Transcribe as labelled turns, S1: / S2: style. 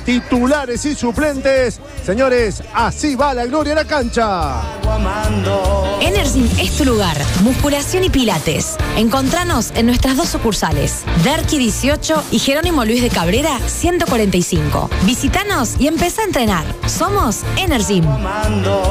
S1: titulares y suplentes. Señores, así va la gloria en la cancha.
S2: Energym es tu lugar. Musculación y pilates. Encontranos en nuestras 2 sucursales, Derqui 18 y Jerónimo Luis de Cabrera 145. Visítanos y empezá a entrenar. Somos Energym.